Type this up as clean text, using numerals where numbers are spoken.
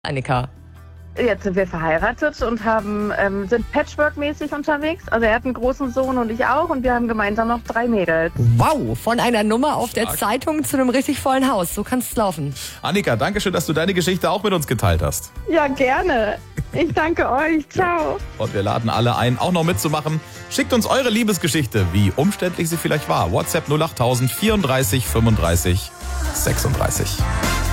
Annika? Jetzt sind wir verheiratet und sind Patchwork-mäßig unterwegs. Also er hat einen großen Sohn und ich auch und wir haben gemeinsam noch 3 Mädels. Wow, von einer Nummer auf der Zeitung zu einem richtig vollen Haus. So kann es laufen. Annika, danke schön, dass du deine Geschichte auch mit uns geteilt hast. Ja, gerne. Ich danke euch. Ciao. Und wir laden alle ein, auch noch mitzumachen. Schickt uns eure Liebesgeschichte, wie umständlich sie vielleicht war. WhatsApp 08000 34 35 36.